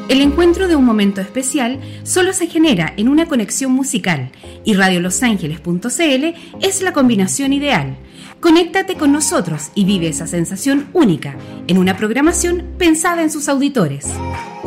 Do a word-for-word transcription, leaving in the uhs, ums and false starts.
El encuentro de un momento especial solo se genera en una conexión musical y radio los ángeles punto c l es la combinación ideal. Conéctate con nosotros y vive esa sensación única en una programación pensada en sus auditores.